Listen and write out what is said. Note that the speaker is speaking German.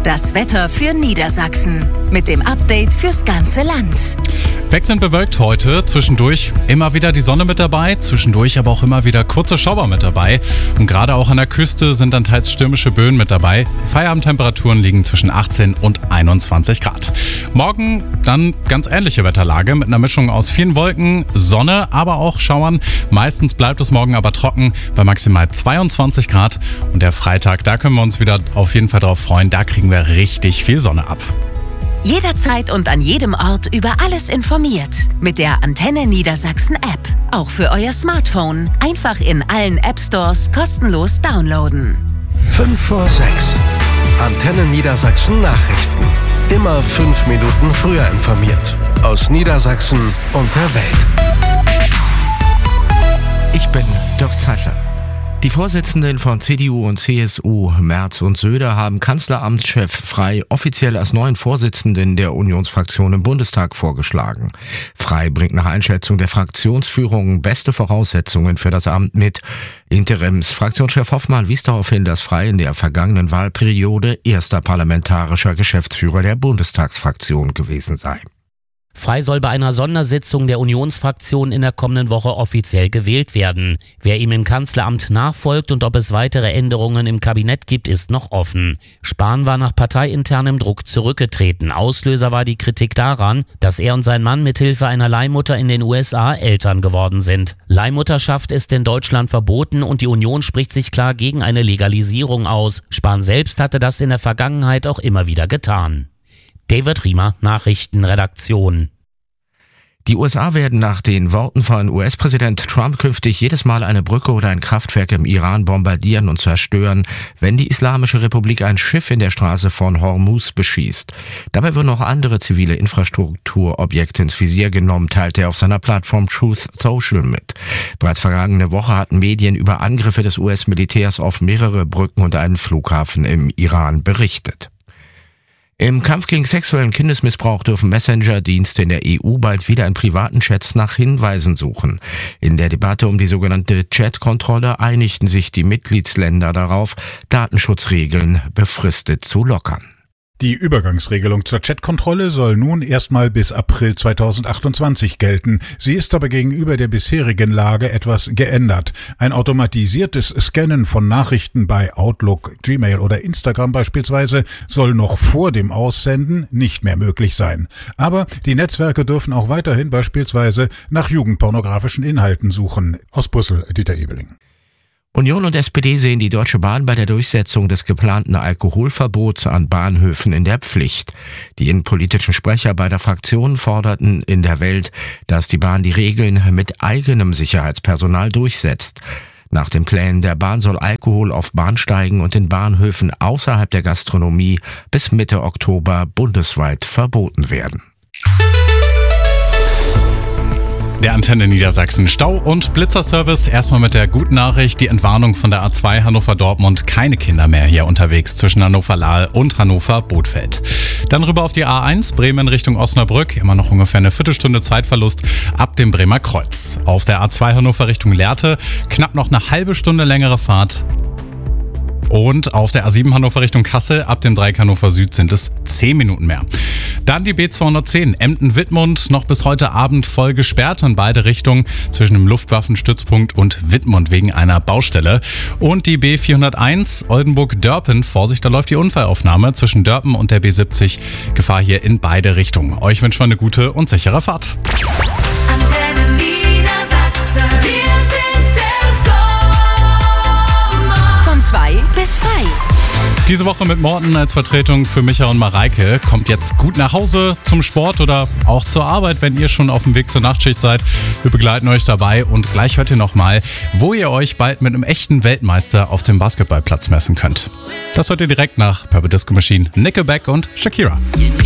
Das Wetter für Niedersachsen mit dem Update fürs ganze Land. Wechselnd bewölkt heute, zwischendurch immer wieder die Sonne mit dabei, zwischendurch aber auch immer wieder kurze Schauer mit dabei. Und gerade auch an der Küste sind dann teils stürmische Böen mit dabei. Feierabendtemperaturen liegen zwischen 18 und 21 Grad. Morgen dann ganz ähnliche Wetterlage mit einer Mischung aus vielen Wolken, Sonne, aber auch Schauern. Meistens bleibt es morgen aber trocken bei maximal 22 Grad. Und der Freitag, da können wir uns wieder auf jeden Fall drauf freuen. Da kriegen wir richtig viel Sonne ab. Jederzeit und an jedem Ort über alles informiert. Mit der Antenne Niedersachsen App. Auch für euer Smartphone. Einfach in allen App-Stores kostenlos downloaden. 5 vor 6. Antenne Niedersachsen Nachrichten. Immer 5 Minuten früher informiert. Aus Niedersachsen und der Welt. Ich bin Dirk Zeitler. Die Vorsitzenden von CDU und CSU, Merz und Söder, haben Kanzleramtschef Frey offiziell als neuen Vorsitzenden der Unionsfraktion im Bundestag vorgeschlagen. Frey bringt nach Einschätzung der Fraktionsführung beste Voraussetzungen für das Amt mit. Interimsfraktionschef Hoffmann wies darauf hin, dass Frey in der vergangenen Wahlperiode erster parlamentarischer Geschäftsführer der Bundestagsfraktion gewesen sei. Frey soll bei einer Sondersitzung der Unionsfraktion in der kommenden Woche offiziell gewählt werden. Wer ihm im Kanzleramt nachfolgt und ob es weitere Änderungen im Kabinett gibt, ist noch offen. Spahn war nach parteiinternem Druck zurückgetreten. Auslöser war die Kritik daran, dass er und sein Mann mithilfe einer Leihmutter in den USA Eltern geworden sind. Leihmutterschaft ist in Deutschland verboten und die Union spricht sich klar gegen eine Legalisierung aus. Spahn selbst hatte das in der Vergangenheit auch immer wieder getan. David Riemer, Nachrichtenredaktion. Die USA werden nach den Worten von US-Präsident Trump künftig jedes Mal eine Brücke oder ein Kraftwerk im Iran bombardieren und zerstören, wenn die Islamische Republik ein Schiff in der Straße von Hormuz beschießt. Dabei würden auch andere zivile Infrastrukturobjekte ins Visier genommen, teilte er auf seiner Plattform Truth Social mit. Bereits vergangene Woche hatten Medien über Angriffe des US-Militärs auf mehrere Brücken und einen Flughafen im Iran berichtet. Im Kampf gegen sexuellen Kindesmissbrauch dürfen Messenger-Dienste in der EU bald wieder in privaten Chats nach Hinweisen suchen. In der Debatte um die sogenannte Chat-Kontrolle einigten sich die Mitgliedsländer darauf, Datenschutzregeln befristet zu lockern. Die Übergangsregelung zur Chatkontrolle soll nun erstmal bis April 2028 gelten. Sie ist aber gegenüber der bisherigen Lage etwas geändert. Ein automatisiertes Scannen von Nachrichten bei Outlook, Gmail oder Instagram beispielsweise soll noch vor dem Aussenden nicht mehr möglich sein. Aber die Netzwerke dürfen auch weiterhin beispielsweise nach jugendpornografischen Inhalten suchen. Aus Brüssel, Dieter Ebeling. Union und SPD sehen die Deutsche Bahn bei der Durchsetzung des geplanten Alkoholverbots an Bahnhöfen in der Pflicht. Die innenpolitischen Sprecher beider Fraktionen forderten in der Welt, dass die Bahn die Regeln mit eigenem Sicherheitspersonal durchsetzt. Nach den Plänen der Bahn soll Alkohol auf Bahnsteigen und in Bahnhöfen außerhalb der Gastronomie bis Mitte Oktober bundesweit verboten werden. Der Antenne Niedersachsen Stau- und Blitzerservice. Erstmal mit der guten Nachricht, die Entwarnung von der A2 Hannover-Dortmund. Keine Kinder mehr hier unterwegs zwischen Hannover-Lahl und Hannover-Bothfeld. Dann rüber auf die A1 Bremen Richtung Osnabrück. Immer noch ungefähr eine Viertelstunde Zeitverlust ab dem Bremer Kreuz. Auf der A2 Hannover Richtung Lehrte knapp noch eine halbe Stunde längere Fahrt. Und auf der A7 Hannover Richtung Kassel, ab dem Dreieck Hannover Süd sind es 10 Minuten mehr. Dann die B210 Emden-Wittmund, noch bis heute Abend voll gesperrt in beide Richtungen zwischen dem Luftwaffenstützpunkt und Wittmund wegen einer Baustelle. Und die B401 Oldenburg-Dörpen, Vorsicht, da läuft die Unfallaufnahme zwischen Dörpen und der B70. Gefahr hier in beide Richtungen. Euch wünschen wir eine gute und sichere Fahrt. Antenne Niedersachsen, wir sind der Sommer. Von 2 bis 5. Diese Woche mit Morten als Vertretung für Micha und Mareike. Kommt jetzt gut nach Hause zum Sport oder auch zur Arbeit, wenn ihr schon auf dem Weg zur Nachtschicht seid. Wir begleiten euch dabei und gleich hört ihr nochmal, wo ihr euch bald mit einem echten Weltmeister auf dem Basketballplatz messen könnt. Das hört ihr direkt nach Purple Disco Machine, Nickelback und Shakira.